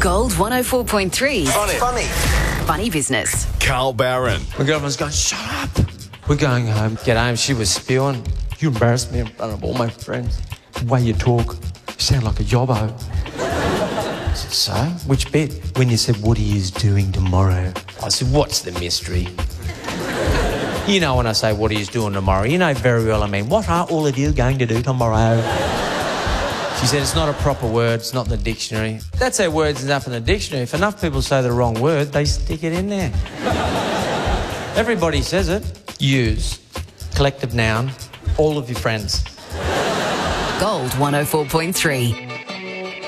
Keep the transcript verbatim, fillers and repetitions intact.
Gold one oh four point three. Funny. Funny. Funny business. Carl Barron. My girlfriend's going, shut up. We're going home. Get home. She was spewing. You embarrassed me in front of all my friends. The way you talk, you sound like a yobbo. I said, so? Which bit? When you said, what are you doing tomorrow? I said, what's the mystery? You know when I say, what are you doing tomorrow? You know very well I mean, what are all of you going to do tomorrow? She said, it's not a proper word, it's not in the dictionary. That's how words enough in the dictionary. If enough people say the wrong word, they stick it in there. Everybody says it. Use. Collective noun. All of your friends. Gold one oh four point three.